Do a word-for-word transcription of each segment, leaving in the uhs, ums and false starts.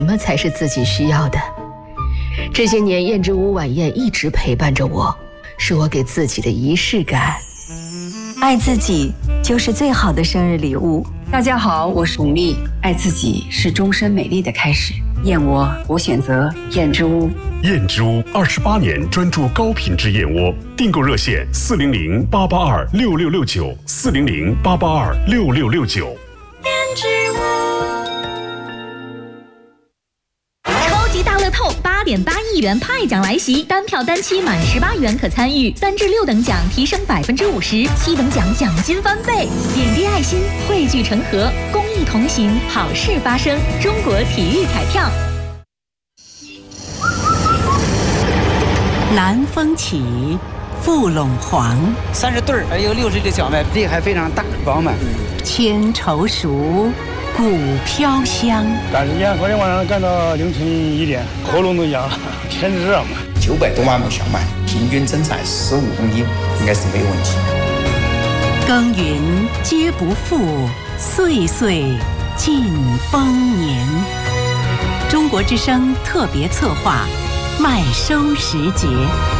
什么才是自己需要的。这些年燕之屋晚宴一直陪伴着我，是我给自己的仪式感。 爱自己就是最好的生日礼物。 大家好，我是巩俐。爱自己是终身美丽的开始。燕窝，我选择燕之屋。 燕之屋二十八年专注高品质燕窝，订购热线四零零八八二六六六九四零零八八二六六六九。 燕之屋。超级大乐透八点八亿元派奖来袭，单票单期满十八元可参与，三至六等奖提升百分之五十，七等奖奖金翻倍，点滴爱心，汇聚成河，公益同行，好事发生。中国体育彩票。 南风起，富陇黄， 三十对儿，有六十的小麦，这还非常大饱满。 千愁熟，谷飘香。 赶时间，昨天晚上干到凌晨一点，喉咙都痒了，天热嘛。 九百多万亩小麦，平均增产十五公斤，应该是没有问题。 耕耘皆不负，岁岁尽丰年。中国之声特别策划。麦收时节，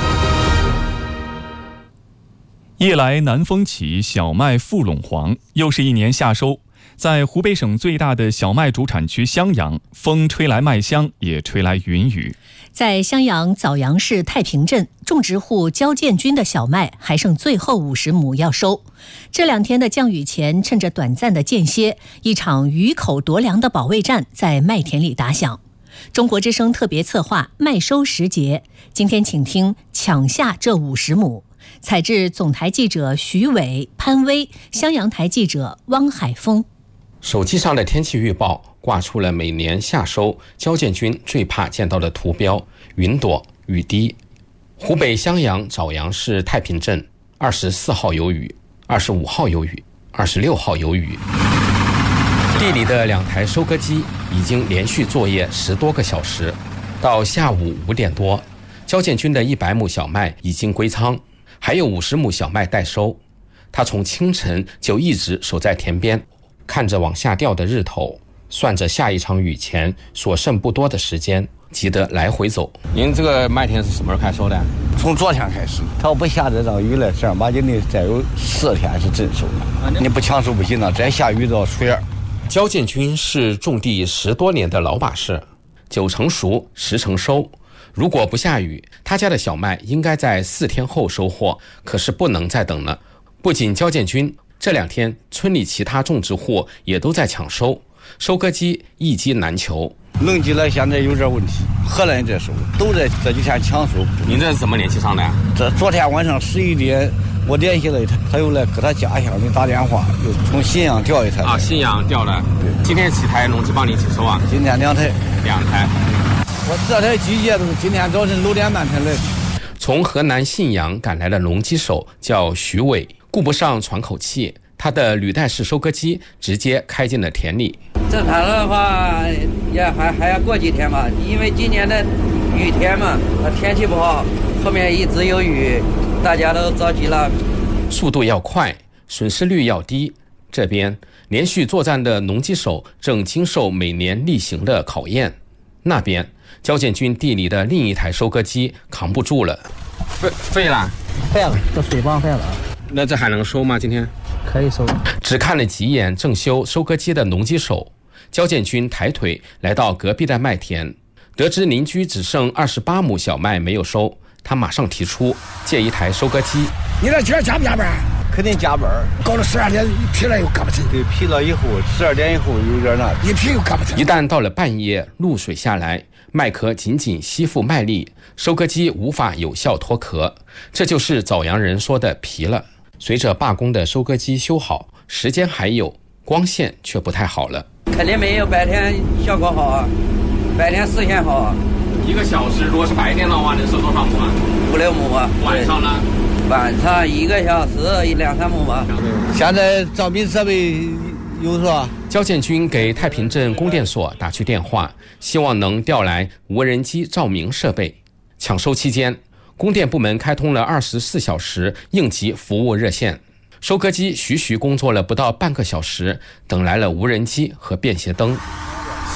夜来南风起，小麦富陇黄。又是一年夏收，在湖北省最大的小麦主产区襄阳，风吹来麦香，也吹来云雨。 在襄阳枣阳市太平镇，种植户焦建军的小麦还剩最后五十亩要收。这两天的降雨前，趁着短暂的间歇，一场雨口夺粮的保卫战在麦田里打响。中国之声特别策划麦收时节，今天请听抢下这五十亩。采制总台记者徐伟、潘威，襄阳台记者汪海峰。 手机上的天气预报挂出了每年夏收焦建军最怕见到的图标：云朵、雨滴。湖北襄阳枣阳市太平镇二十四号有雨，二十五号有雨，二十六号有雨。地里的两台收割机已经连续作业十多个小时，到下午五点多，焦建军的一百亩小麦已经归仓，还有五十亩小麦待收。他从清晨就一直守在田边，看着往下掉的日头，算着下一场雨前所剩不多的时间，急得来回走。 您这个麦田是什么时候开始收的？ 从昨天开始，它要不下这场雨了，正儿八经的再有四天是真收的。你不抢收不行了，再下雨到初二。 焦建军是种地十多年的老把式，九成熟，十成收。如果不下雨，他家的小麦应该在四天后收获，可是不能再等了。不仅焦建军，这两天村里其他种植户也都在抢收，收割机一机难求。 农机了现在有点问题，荷兰这收都在这几天抢收。 您这是怎么联系上的？ 这昨天晚上十一点。我联系了他，他又来给他家乡的打电话，又从信阳调一台啊，信阳调的。今天几台农机帮你一起收啊？ 今天两台， 两台。 我这台机械都是今天早晨六点半才来。 从河南信阳赶来的农机手叫徐伟，顾不上喘口气，他的履带式收割机直接开进了田里。 正常的话也还还要过几天吧，因为今年的雨天嘛，天气不好，后面一直有雨。大家都着急了， 速度要快，损失率要低。这边连续作战的农机手正经受每年例行的考验，那边焦建军地里的另一台收割机扛不住了， 废废了， 废了，这水泵废了。 那这还能收吗？今天可以收。 只看了几眼正修收割机的农机手，焦建军抬腿来到隔壁的麦田，得知邻居只剩二十八亩小麦没有收。他马上提出借一台收割机。 你这今儿加不加班？ 肯定加班。 搞到十二点疲了又干不成。 对，疲了以后十二点以后有点难， 一疲又干不成。 一旦到了半夜，露水下来，麦壳紧紧吸附麦粒，收割机无法有效脱壳，这就是枣阳人说的疲了。随着罢工的收割机修好，时间还有，光线却不太好了。 肯定没有白天效果好啊，白天视线好啊。 一个小时，如果是白天的话，能收多少亩啊？ 五六亩啊。 晚上呢？ 晚上一个小时两三亩吧。 现在照明设备有是吧？ 焦建军给太平镇供电所打去电话，希望能调来无人机照明设备。抢收期间，供电部门开通了二十四小时应急服务热线，收割机徐徐工作了不到半个小时，等来了无人机和便携灯。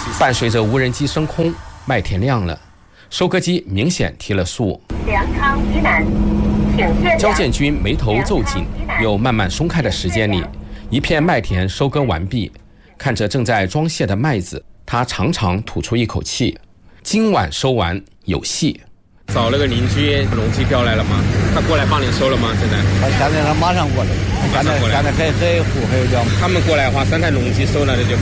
伴随着无人机升空，麦田亮了，收割机明显提了速。 粮仓以南，请交建军眉头皱紧，又慢慢松开的时间里，一片麦田收割完毕。看着正在装卸的麦子，他长长吐出一口气。今晚收完有戏。 找了个邻居，农机调来了吗？他过来帮你收了吗？现在？ 他现在他马上过来，现在现在还还户还有两。 他们过来的话，三台农机收了，那就